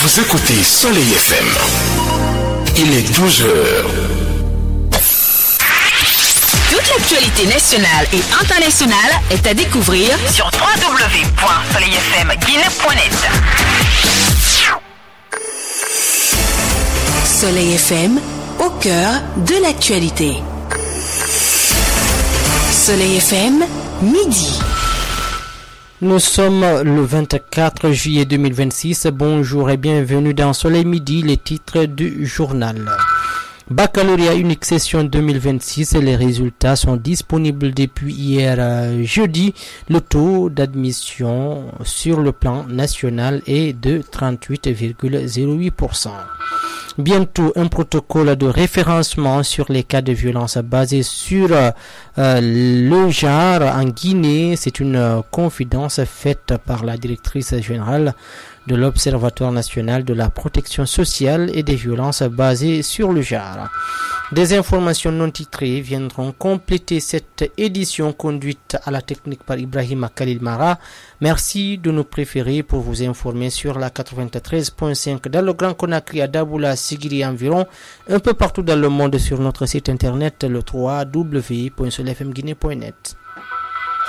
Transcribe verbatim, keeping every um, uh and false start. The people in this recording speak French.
Vous écoutez Soleil F M. Il est douze heures. Toute l'actualité nationale et internationale est à découvrir sur w w w point soleil f m guinée point net. Soleil F M, au cœur de l'actualité. Soleil F M, midi. Nous sommes le vingt-quatre juillet deux mille vingt-six. Bonjour et bienvenue dans Soleil Midi, les titres du journal. Baccalauréat unique session deux mille vingt-six, les résultats sont disponibles depuis hier euh, jeudi. Le taux d'admission sur le plan national est de trente-huit virgule zéro huit pour cent. Bientôt, un protocole de référencement sur les cas de violence basé sur euh, le genre en Guinée. C'est une euh, confidence faite par la directrice générale de l'Observatoire national de la protection sociale et des violences basées sur le genre. Des informations non titrées viendront compléter cette édition conduite à la technique par Ibrahim Khalil Mara. Merci de nous préférer pour vous informer sur la quatre-vingt-treize virgule cinq dans le Grand Conakry, à Daboula, Sigiri environ, un peu partout dans le monde sur notre site internet le w w w point soleil f m guinée point net.